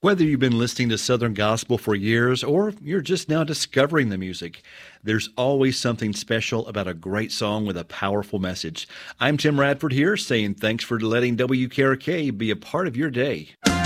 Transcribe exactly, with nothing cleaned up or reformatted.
Whether you've been listening to Southern Gospel for years or you're just now discovering the music, there's always something special about a great song with a powerful message. I'm Tim Radford here saying thanks for letting W K R K be a part of your day.